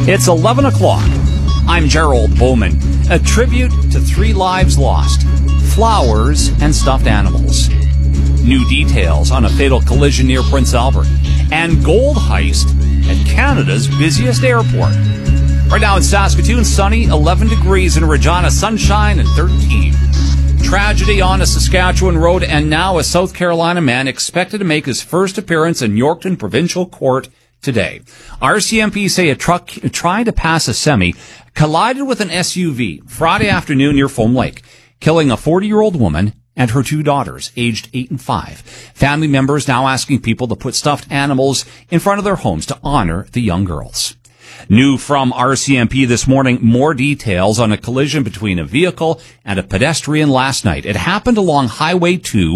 It's 11 o'clock. I'm Gerald Bowman. A tribute to 3 lives lost, flowers and stuffed animals. New details on a fatal collision near Prince Albert. And gold heist at Canada's busiest airport. Right now in Saskatoon, sunny, 11 degrees. In Regina, sunshine and 13. Tragedy on a Saskatchewan road, and now a South Carolina man expected to make his first appearance in Yorkton Provincial Court today. RCMP say a truck trying to pass a semi collided with an SUV Friday afternoon near Foam Lake, killing a 40-year-old woman and her 2 daughters, aged 8 and 5. Family members now asking people to put stuffed animals in front of their homes to honor the young girls. New from RCMP this morning, more details on a collision between a vehicle and a pedestrian last night. It happened along Highway 2,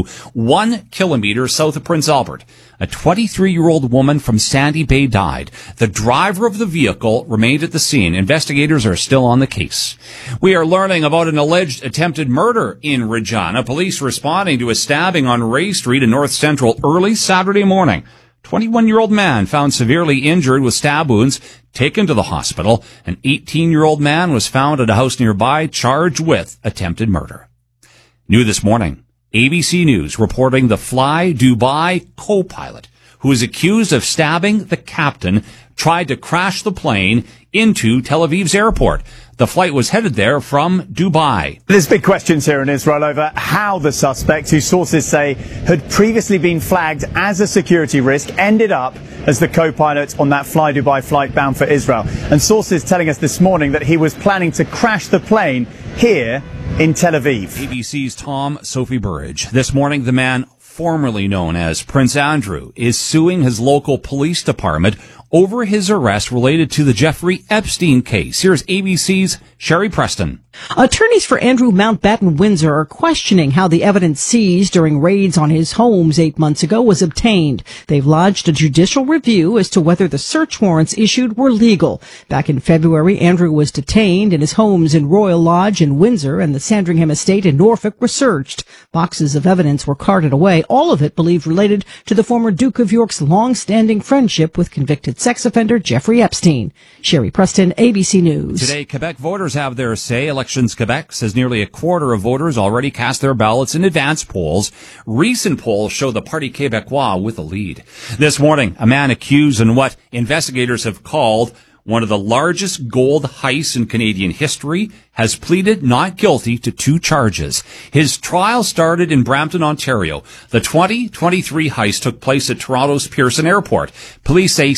1 kilometer south of Prince Albert. A 23-year-old woman from Sandy Bay died. The driver of the vehicle remained at the scene. Investigators are still on the case. We are learning about an alleged attempted murder in Regina. Police responding to a stabbing on Ray Street in North Central early Saturday morning. 21-year-old man found severely injured with stab wounds, taken to the hospital. An 18-year-old man was found at a house nearby, charged with attempted murder. New this morning, ABC News reporting the Fly Dubai co-pilot, who is accused of stabbing the captain, tried to crash the plane into Tel Aviv's airport. The flight was headed there from Dubai. There's big questions here in Israel over how the suspect, who sources say had previously been flagged as a security risk, ended up as the co-pilot on that Fly Dubai flight bound for Israel. And sources telling us this morning that he was planning to crash the plane here in Tel Aviv. ABC's Tom Sophie Burridge. This morning, the man formerly known as Prince Andrew is suing his local police department over his arrest related to the Jeffrey Epstein case. Here's ABC's Sherry Preston. Attorneys for Andrew Mountbatten Windsor are questioning how the evidence seized during raids on his homes 8 months ago was obtained. They've lodged a judicial review as to whether the search warrants issued were legal. Back in February, Andrew was detained and his homes in Royal Lodge in Windsor and the Sandringham estate in Norfolk were searched. Boxes of evidence were carted away, all of it believed related to the former Duke of York's long-standing friendship with convicted sex offender Jeffrey Epstein. Sherry Preston, ABC News. Today, Quebec voters have their say. Elections Quebec says nearly a quarter of voters already cast their ballots in advance polls. Recent polls show the Parti Québécois with a lead. This morning, a man accused in what investigators have called one of the largest gold heists in Canadian history has pleaded not guilty to 2 charges. His trial started in Brampton, Ontario. The 2023 heist took place at Toronto's Pearson Airport. Police say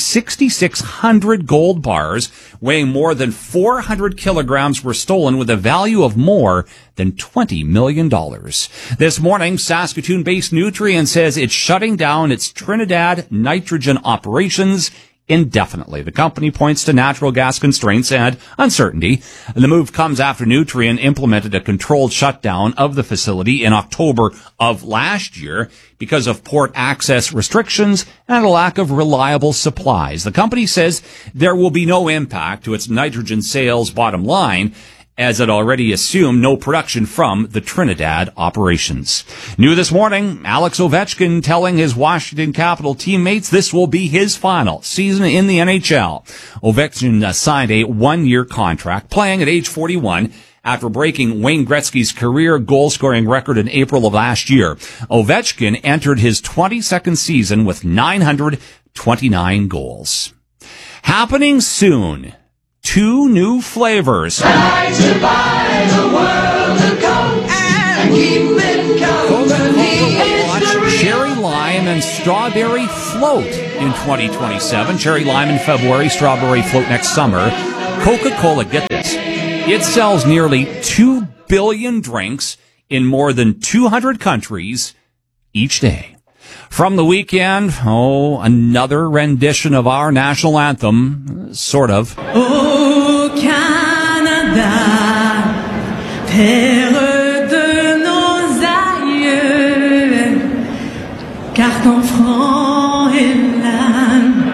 6,600 gold bars weighing more than 400 kilograms were stolen with a value of more than $20 million. This morning, Saskatoon-based Nutrien says it's shutting down its Trinidad nitrogen operations indefinitely. The company points to natural gas constraints and uncertainty. The move comes after Nutrien implemented a controlled shutdown of the facility in October of last year because of port access restrictions and a lack of reliable supplies. The company says there will be no impact to its nitrogen sales bottom line, as it already assumed no production from the Trinidad operations. New this morning, Alex Ovechkin telling his Washington Capital teammates this will be his final season in the NHL. Ovechkin signed a 1-year contract, playing at age 41, after breaking Wayne Gretzky's career goal-scoring record in April of last year. Ovechkin entered his 22nd season with 929 goals. Happening soon, 2 new flavors. Try to buy the world a Coke and keep it Coca-Cola Cherry Lime and Strawberry Float in 2027. Cherry Lime in February, Strawberry Float next summer. Coca-Cola, get this, it sells nearly 2 billion drinks in more than 200 countries each day. From the weekend, another rendition of our national anthem, sort of. Au Canada, terre de nos aïeux, car ton front est l'âme.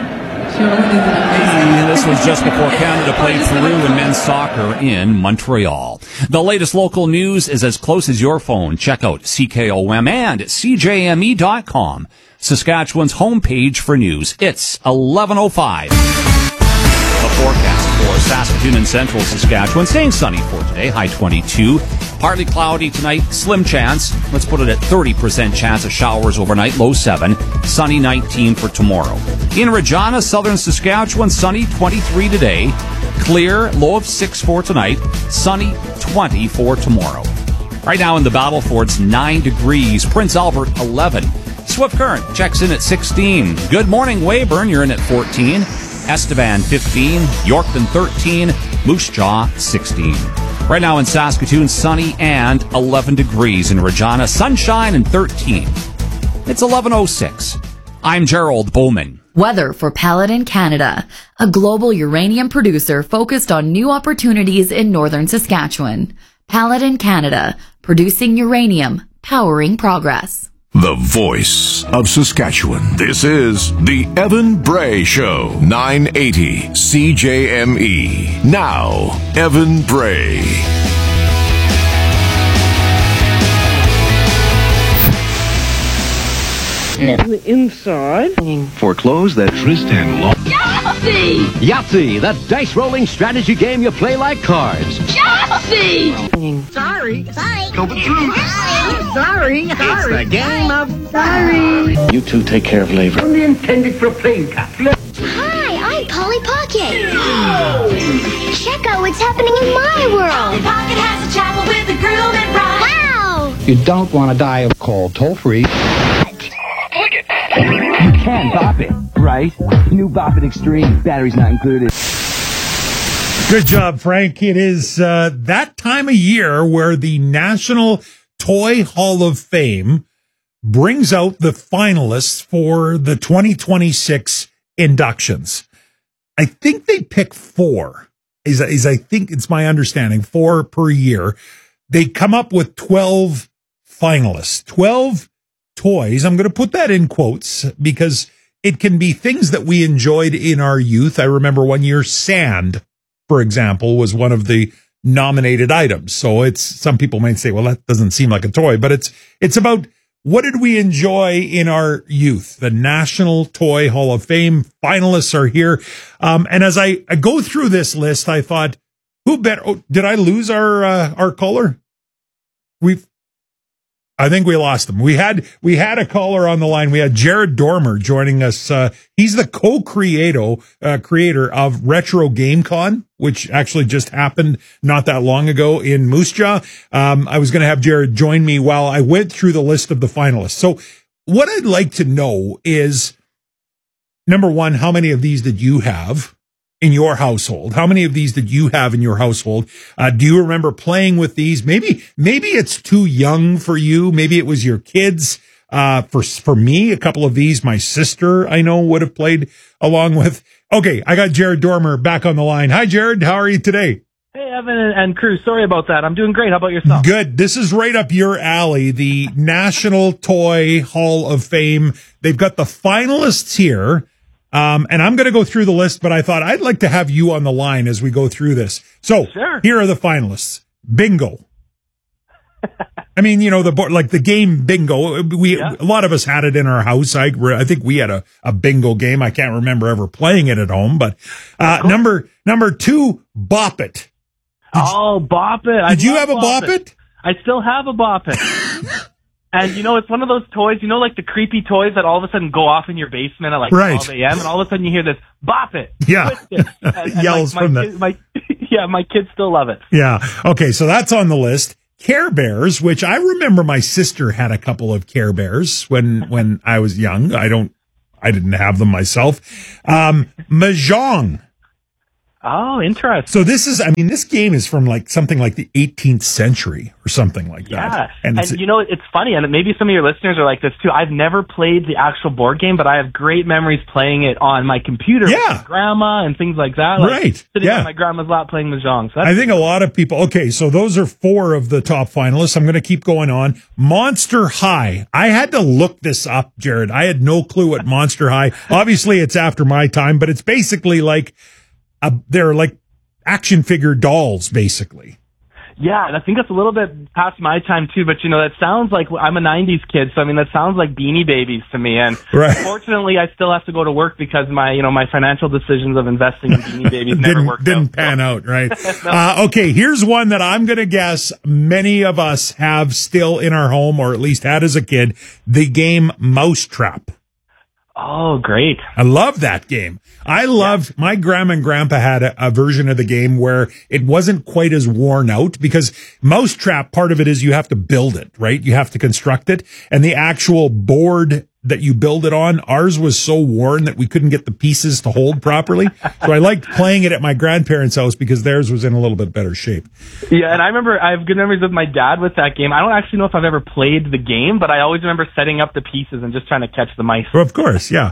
This was just before Canada played Peru in men's soccer in Montreal. The latest local news is as close as your phone. Check out CKOM and CJME.com, Saskatchewan's homepage for news. It's 11:05. forecast for Saskatoon and central Saskatchewan. Staying sunny for today, high 22. Partly cloudy tonight, slim chance. Let's put it at 30% chance of showers overnight, low 7. Sunny 19 for tomorrow. In Regina, southern Saskatchewan, sunny 23 today. Clear, low of 6 for tonight. Sunny 20 for tomorrow. Right now in the Battleford, it's 9 degrees. Prince Albert, 11. Swift Current checks in at 16. Good morning, Weyburn. You're in at 14. Estevan, 15. Yorkton, 13. Moose Jaw, 16. Right now in Saskatoon, sunny and 11 degrees. In Regina, sunshine and 13. It's 11:06. I'm Gerald Bowman. Weather for Paladin Canada, a global uranium producer focused on new opportunities in northern Saskatchewan. Paladin Canada, producing uranium, powering progress. The voice of Saskatchewan. This is the Evan Bray Show, 980 CJME. Now, Evan Bray. Inside. For clothes that Tristan lost. Yahtzee! Yahtzee, that dice-rolling strategy game you play like cards. Yahtzee! Sorry. Go with through. Sorry. It's the game of Sorry. You two take care of labor. Only intended for playing cap. Hi, I'm Polly Pocket. Check out what's happening in my world. Polly Pocket has a chapel with a groom and bride. Wow! You don't want to die of cold toll-free. You can bop it, right? New Bop It Extreme. Batteries not included. Good job, Frank. It is that time of year where the National Toy Hall of Fame brings out the finalists for the 2026 inductions. I think they pick 4. Is I think it's my understanding, 4 per year. They come up with 12 finalists, 12 toys. I'm going to put that in quotes because it can be things that we enjoyed in our youth. I remember one year sand, for example, was one of the nominated items. So it's, some people might say, well, that doesn't seem like a toy, but it's about what did we enjoy in our youth? The National Toy Hall of Fame finalists are here. And as I go through this list, I thought, who better? Oh, did I lose our caller? I think we lost him. We had a caller on the line. We had Jared Dormer joining us. He's the creator of Retro Game Con, which actually just happened not that long ago in Moose Jaw. I was going to have Jared join me while I went through the list of the finalists. So what I'd like to know is, number one, how many of these did you have in your household? How many of these did you have in your household? Do you remember playing with these? Maybe it's too young for you. Maybe it was your kids. For me, a couple of these, my sister, I know, would have played along with. Okay, I got Jared Dormer back on the line. Hi, Jared. How are you today? Hey, Evan and crew. Sorry about that. I'm doing great. How about yourself? Good. This is right up your alley, the National Toy Hall of Fame. They've got the finalists here. And I'm going to go through the list, but I thought I'd like to have you on the line as we go through this. So sure. Here are the finalists. Bingo. I mean, you know, the game bingo. A lot of us had it in our house. I think we had a bingo game. I can't remember ever playing it at home, but, number 2, Bop It. Bop It. Did you have a Bop It? I still have a Bop It. And, you know, it's one of those toys, you know, like the creepy toys that all of a sudden go off in your basement at like 12 a.m. and all of a sudden you hear this, bop it. Yeah. It. And yells from that. My kids still love it. Yeah. Okay. So that's on the list. Care Bears, which I remember my sister had a couple of Care Bears when I was young. I didn't have them myself. Mahjong. Oh, interesting. So this game is from something like the 18th century or something like that. Yeah. And you know, it's funny, and maybe some of your listeners are like this too. I've never played the actual board game, but I have great memories playing it on my computer with my grandma and things like that. Sitting on my grandma's lap playing Mahjong. So I think a lot of people, okay, so those are 4 of the top finalists. I'm going to keep going on. Monster High. I had to look this up, Jared. I had no clue what Monster High. Obviously, it's after my time, but it's basically they're like action figure dolls, basically. Yeah, and I think that's a little bit past my time too, but that sounds like, I'm a 90s kid, so I mean, that sounds like Beanie Babies to me, and unfortunately I still have to go to work because my financial decisions of investing in Beanie Babies never worked out. Didn't pan out, right? Okay, here's one that I'm going to guess many of us have still in our home, or at least had as a kid, the game Mousetrap. Oh, great. I love that game. I loved, my grandma and grandpa had a version of the game where it wasn't quite as worn out, because Mousetrap, part of it is you have to build it, right? You have to construct it. And the actual board that you build it on, ours was so worn that we couldn't get the pieces to hold properly. So I liked playing it at my grandparents' house because theirs was in a little bit better shape. Yeah, and I remember I have good memories with my dad with that game. I don't actually know if I've ever played the game, but I always remember setting up the pieces and just trying to catch the mice. Well, of course, yeah.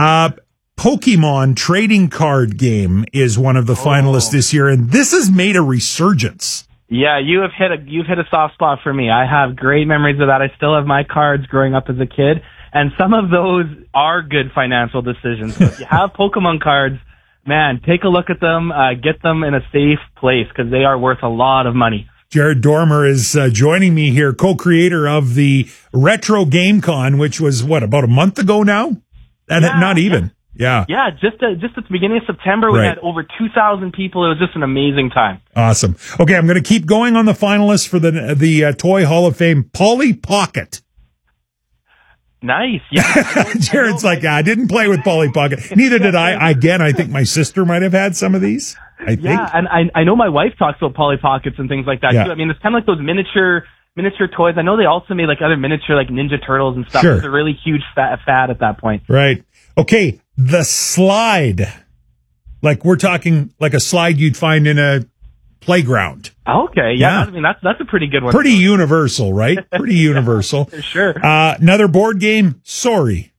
Pokemon trading card game is one of the finalists this year, and this has made a resurgence. Yeah, you've hit a soft spot for me. I have great memories of that. I still have my cards growing up as a kid. And some of those are good financial decisions. So if you have Pokemon cards, man, take a look at them, get them in a safe place because they are worth a lot of money. Jared Dormer is joining me here, co-creator of the Retro Game Con, which was, about a month ago now? Not even. Yeah. Yeah, just at the beginning of September, we had over 2,000 people. It was just an amazing time. Awesome. Okay, I'm going to keep going on the finalists for the Toy Hall of Fame. Polly Pocket. Nice. Yeah. Jared's like, I didn't play with Polly Pocket. Neither did I. Again, I think my sister might have had some of these. I think. Yeah, and I know my wife talks about Polly Pockets and things like that too. I mean, it's kind of like those miniature toys. I know they also made like other miniature like Ninja Turtles and stuff. It was a really huge fad at that point. Right. Okay. The slide. Like we're talking like a slide you'd find in a playground. Okay, yeah. I mean, that's a pretty good one. Pretty universal, right? Pretty universal. For sure. Another board game, Sorry.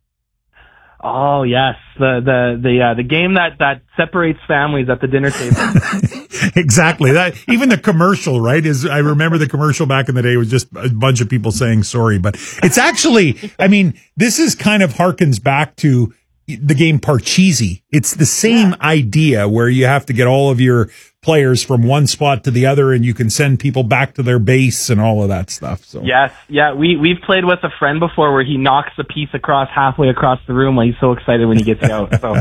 Oh yes, the game that separates families at the dinner table. Exactly. That even the commercial, right? I remember the commercial back in the day was just a bunch of people saying sorry, but it's actually, I mean, this is kind of harkens back to the game Parcheesi. It's the same idea where you have to get all of your players from one spot to the other and you can send people back to their base and all of that stuff. So yes, yeah, we've played with a friend before where he knocks the piece halfway across the room while he's so excited when he gets out. So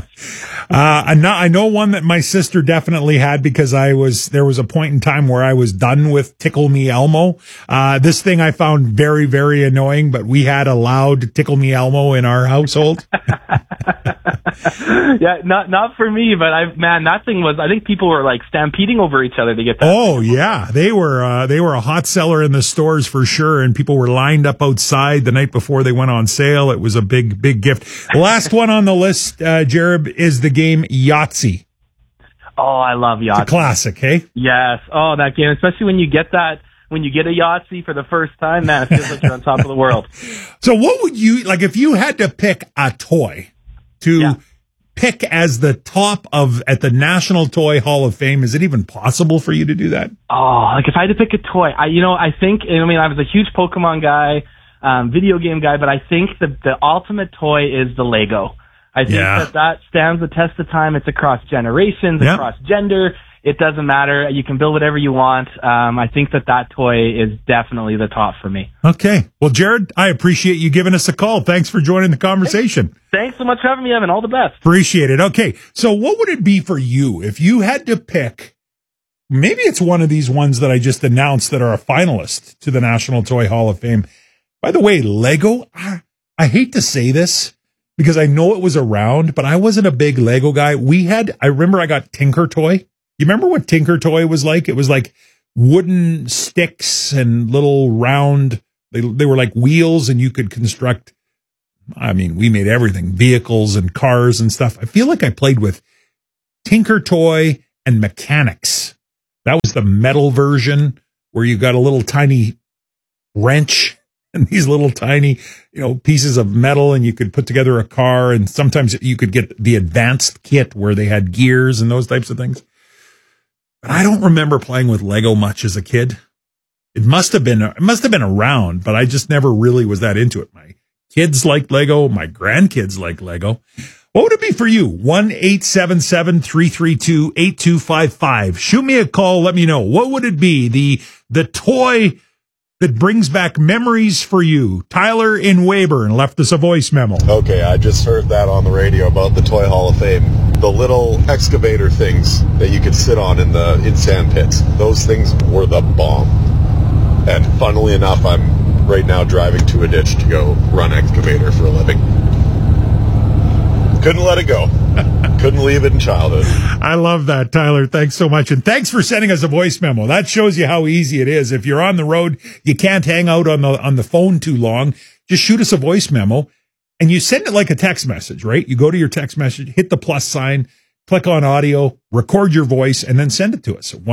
I know one that my sister definitely had because there was a point in time where I was done with Tickle Me Elmo. This thing I found very, very annoying, but we had allowed Tickle Me Elmo in our household. Yeah, not for me, but that thing was, I think people were like stampeding over each other to get that. Oh yeah, they were a hot seller in the stores for sure, and people were lined up outside the night before they went on sale. It was a big gift. Last one on the list, Jared, is the game Yahtzee. Oh, I love Yahtzee. It's a classic, hey? Yes. Oh, that game, especially when you get a Yahtzee for the first time, man, it feels like you're on top of the world. So what would you, like if you had to pick a toy to pick as the top at the National Toy Hall of Fame, is it even possible for you to do that? Oh, like if I had to pick a toy, I was a huge Pokemon guy, video game guy, but I think the ultimate toy is the Lego. I think that stands the test of time. It's across generations, across gender. It doesn't matter. You can build whatever you want. I think that toy is definitely the top for me. Okay. Well, Jared, I appreciate you giving us a call. Thanks for joining the conversation. Thanks so much for having me, Evan. All the best. Appreciate it. Okay. So what would it be for you if you had to pick, maybe it's one of these ones that I just announced that are a finalist to the National Toy Hall of Fame. By the way, Lego, I hate to say this because I know it was around, but I wasn't a big Lego guy. I remember I got Tinker Toy. You remember what Tinker Toy was like? It was like wooden sticks and little round, they were like wheels and you could construct, I mean, we made everything, vehicles and cars and stuff. I feel like I played with Tinker Toy and Mechanics. That was the metal version where you got a little tiny wrench and these little tiny, pieces of metal and you could put together a car. And sometimes you could get the advanced kit where they had gears and those types of things. But I don't remember playing with Lego much as a kid. It must have been around, but I just never really was that into it. My kids liked Lego. My grandkids liked Lego. What would it be for you? 1-877-332-8255. Shoot me a call. Let me know. What would it be? The toy that brings back memories for you. Tyler in Weyburn left us a voice memo. Okay, I just heard that on the radio about the Toy Hall of Fame. The little excavator things that you could sit on in sand pits. Those things were the bomb. And funnily enough, I'm right now driving to a ditch to go run excavator for a living. Couldn't let it go. Couldn't leave it in childhood. I love that, Tyler. Thanks so much. And thanks for sending us a voice memo. That shows you how easy it is. If you're on the road, you can't hang out on the phone too long. Just shoot us a voice memo and you send it like a text message, right? You go to your text message, hit the plus sign, click on audio, record your voice, and then send it to us at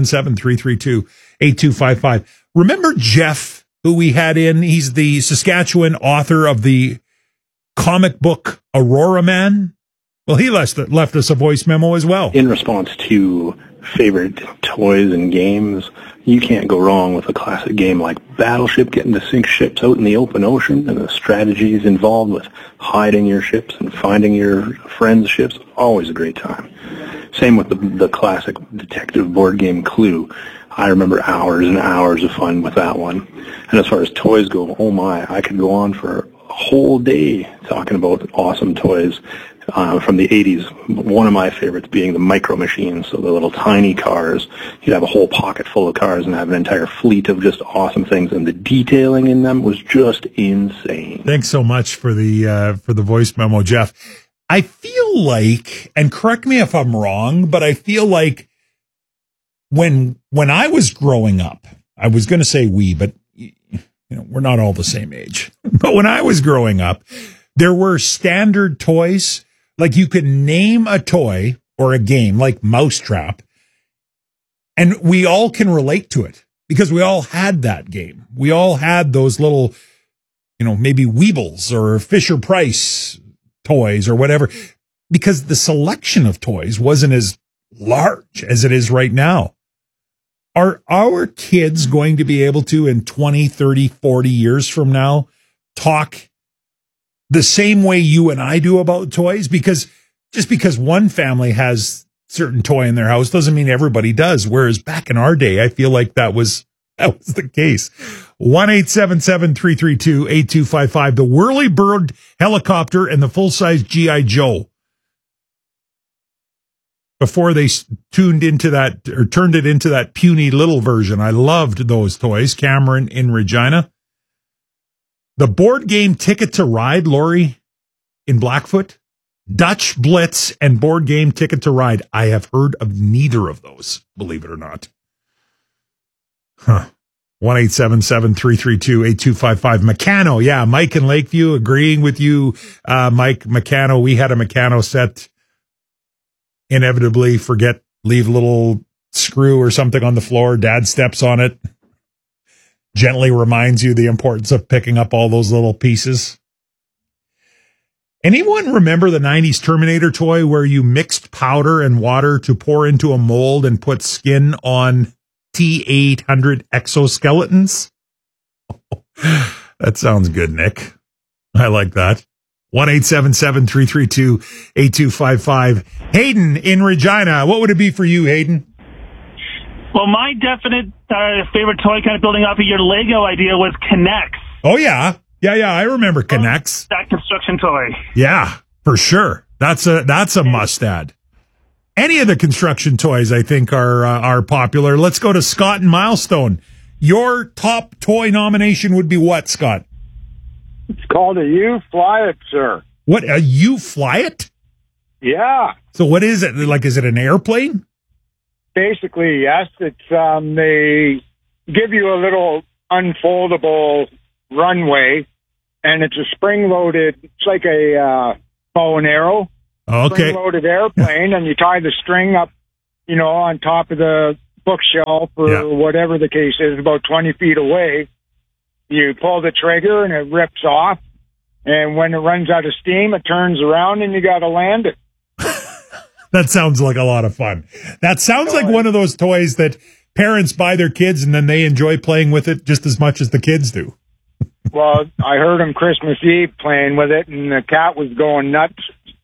1-877-332-8255. Remember Jeff, who we had in? He's the Saskatchewan author of the comic book Aurora Man. Well, he left us a voice memo as well. In response to favorite toys and games, you can't go wrong with a classic game like Battleship, getting to sink ships out in the open ocean, and the strategies involved with hiding your ships and finding your friends' ships. Always a great time. Same with the classic detective board game Clue. I remember hours and hours of fun with that one. And as far as toys go, oh my, I could go on for a whole day talking about awesome toys from the 80s. One of my favorites being the Micro Machines, so the little tiny cars. You'd have a whole pocket full of cars and have an entire fleet of just awesome things, and the detailing in them was just insane. Thanks so much for the voice memo, Jeff. I feel like, and correct me if I'm wrong, but I feel like when I was growing up, I was going to say we, but we're not all the same age. But when I was growing up, there were standard toys. Like you could name a toy or a game like Mousetrap, and we all can relate to it because we all had that game. We all had those little, maybe Weebles or Fisher-Price toys or whatever, because the selection of toys wasn't as large as it is right now. Are our kids going to be able to, in 20, 30, 40 years from now, talk the same way you and I do about toys? Because just because one family has certain toy in their house doesn't mean everybody does. Whereas back in our day, I feel like that was the case. 1-877-332-8255. The Whirlybird helicopter and the full-size G.I. Joe. Before they turned it into that puny little version. I loved those toys. Cameron in Regina. The board game Ticket to Ride, Lori in Blackfoot. Dutch Blitz and board game Ticket to Ride. I have heard of neither of those, believe it or not. 1-877-332-8255. Meccano. Yeah, Mike in Lakeview agreeing with you. Mike, Meccano. We had a Meccano set. Inevitably leave a little screw or something on the floor. Dad steps on it. Gently reminds you the importance of picking up all those little pieces. Anyone remember the 90s Terminator toy where you mixed powder and water to pour into a mold and put skin on T-800 exoskeletons? That sounds good, Nick. I like that. 1-877-332-8255. Hayden in Regina. What would it be for you, Hayden? Well, my definite favorite toy, kind of building off of your Lego idea, was K'NEX. Oh, yeah. Yeah, I remember K'NEX. That construction toy. Yeah, for sure. That's a must-add. Any of the construction toys, I think, are popular. Let's go to Scott and Milestone. Your top toy nomination would be what, Scott? It's called a U-Fly-It, sir. What, a U-Fly-It? Yeah. So what is it? Like, is it an airplane? Basically, yes. It's they give you a little unfoldable runway, and it's a spring-loaded, it's like a bow and arrow. Okay. Spring-loaded airplane, and you tie the string up, on top of the bookshelf or whatever the case is, about 20 feet away. You pull the trigger and it rips off. And when it runs out of steam, it turns around and you got to land it. That sounds like a lot of fun. That sounds like one of those toys that parents buy their kids and then they enjoy playing with it just as much as the kids do. Well, I heard him Christmas Eve playing with it and the cat was going nuts.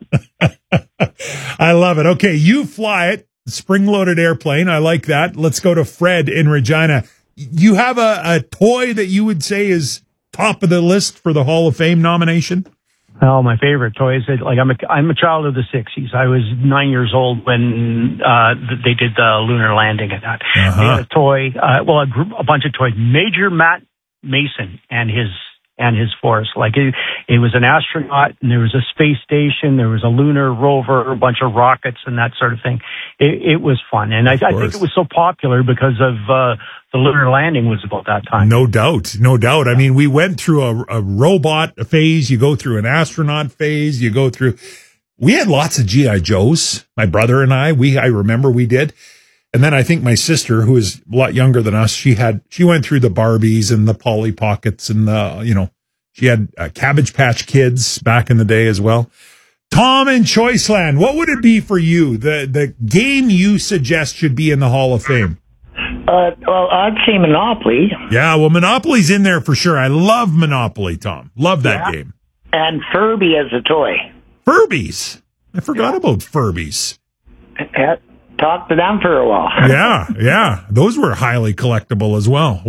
I love it. Okay, you fly it. Spring-loaded airplane. I like that. Let's go to Fred in Regina. You have a toy that you would say is top of the list for the Hall of Fame nomination? Oh, my favorite toy is like I'm a child of the 60s. I was 9 years old when they did the lunar landing and that. They had a toy, a bunch of toys. Major Matt Mason and his force. Like it was an astronaut, and there was a space station, there was a lunar rover, a bunch of rockets and that sort of thing. It was fun, and I think it was so popular because of the lunar landing was about that time. No doubt. I mean, we went through a robot phase. You go through an astronaut phase. We had lots of G.I. Joes. My brother and I remember we did. And then I think my sister, who is a lot younger than us, she went through the Barbies and the Polly Pockets and she had Cabbage Patch Kids back in the day as well. Tom in Choiceland, what would it be for you? The game you suggest should be in the Hall of Fame? Well, I'd say Monopoly. Yeah, well, Monopoly's in there for sure. I love Monopoly, Tom. Love that game. And Furby as a toy. Furbies? I forgot about Furbies. Talked to them for a while. Yeah. Those were highly collectible as well.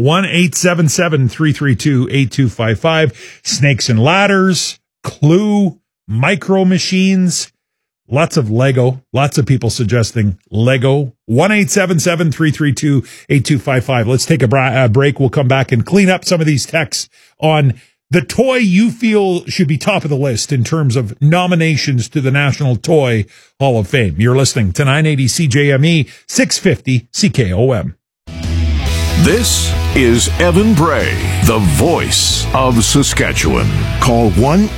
1-877-332-8255. Snakes and Ladders, Clue, Micro Machines. Lots of Lego. Lots of people suggesting Lego. 1-877-332-8255. Let's take a break. We'll come back and clean up some of these texts on the toy you feel should be top of the list in terms of nominations to the National Toy Hall of Fame. You're listening to 980 CJME, 650 CKOM. This is Evan Bray, the voice of Saskatchewan. Call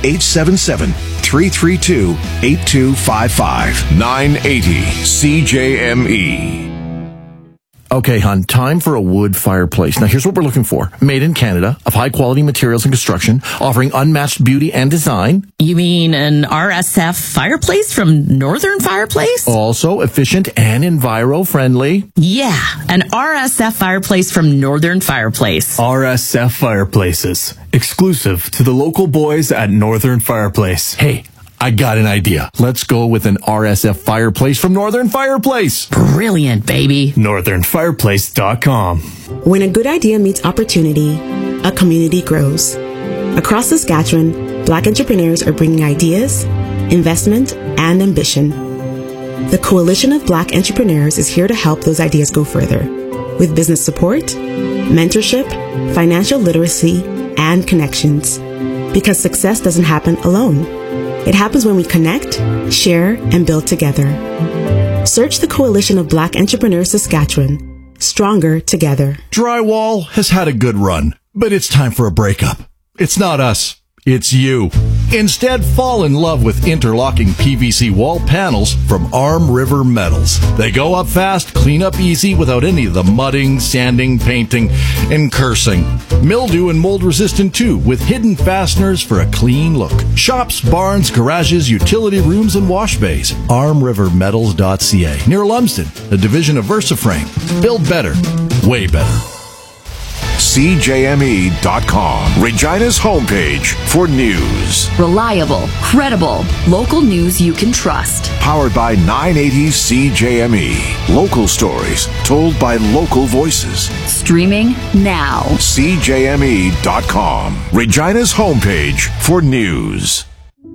1-877-332-8255. 980 CJME. Okay, hon, time for a wood fireplace. Now, here's what we're looking for. Made in Canada, of high-quality materials and construction, offering unmatched beauty and design. You mean an RSF fireplace from Northern Fireplace? Also efficient and enviro-friendly. Yeah, an RSF fireplace from Northern Fireplace. RSF Fireplaces, exclusive to the local boys at Northern Fireplace. Hey, I got an idea. Let's go with an RSF fireplace from Northern Fireplace. Brilliant, baby. NorthernFireplace.com. When a good idea meets opportunity, a community grows. Across Saskatchewan, Black entrepreneurs are bringing ideas, investment, and ambition. The Coalition of Black Entrepreneurs is here to help those ideas go further with business support, mentorship, financial literacy, and connections. Because success doesn't happen alone. It happens when we connect, share, and build together. Search the Coalition of Black Entrepreneurs Saskatchewan. Stronger together. Drywall has had a good run, but it's time for a breakup. It's not us. It's you. Instead, fall in love with interlocking PVC wall panels from Arm River Metals. They go up fast, clean up easy without any of the mudding, sanding, painting, and cursing. Mildew and mold resistant too, with hidden fasteners for a clean look. Shops, barns, garages, utility rooms, and wash bays. ArmRiverMetals.ca. Near Lumsden, a division of VersaFrame. Build better. Way better. CJME.com, Regina's homepage for news. Reliable, credible, local news you can trust. Powered by 980 CJME. Local stories told by local voices. Streaming now. CJME.com, Regina's homepage for news.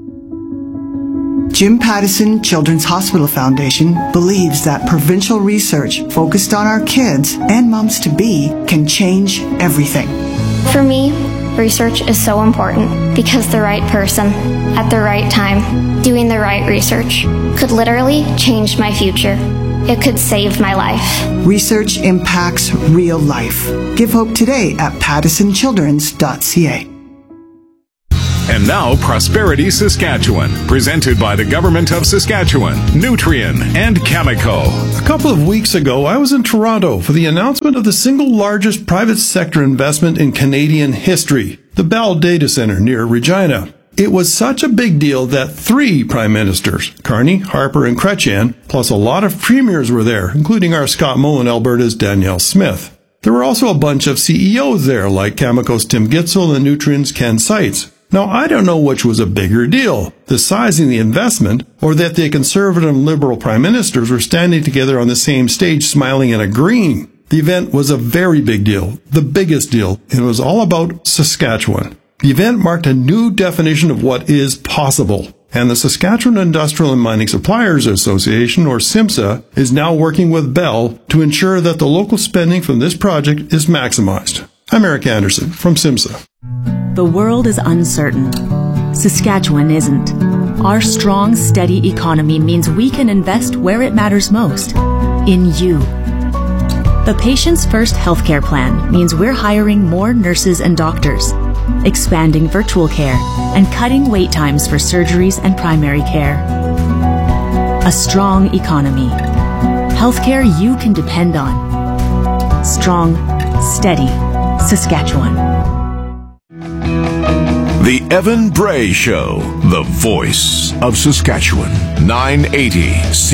Jim Pattison Children's Hospital Foundation believes that provincial research focused on our kids and moms-to-be can change everything. For me, research is so important because the right person at the right time doing the right research could literally change my future. It could save my life. Research impacts real life. Give hope today at pattisonchildrens.ca. And now, Prosperity Saskatchewan, presented by the Government of Saskatchewan, Nutrien, and Cameco. A couple of weeks ago, I was in Toronto for the announcement of the single largest private sector investment in Canadian history, the Bell Data Centre near Regina. It was such a big deal that 3 prime ministers, Carney, Harper, and Chrétien, plus a lot of premiers were there, including our Scott Moe and Alberta's Danielle Smith. There were also a bunch of CEOs there, like Cameco's Tim Gitzel and Nutrien's Ken Seitz. Now, I don't know which was a bigger deal, the size of the investment, or that the Conservative and Liberal Prime Ministers were standing together on the same stage smiling and agreeing. The event was a very big deal, the biggest deal, and it was all about Saskatchewan. The event marked a new definition of what is possible, and the Saskatchewan Industrial and Mining Suppliers Association, or SIMSA, is now working with Bell to ensure that the local spending from this project is maximized. I'm Eric Anderson from SIMSA. The world is uncertain. Saskatchewan isn't. Our strong, steady economy means we can invest where it matters most, in you. The Patients First healthcare plan means we're hiring more nurses and doctors, expanding virtual care, and cutting wait times for surgeries and primary care. A strong economy. Healthcare you can depend on. Strong, steady Saskatchewan. The Evan Bray Show, the voice of Saskatchewan, 980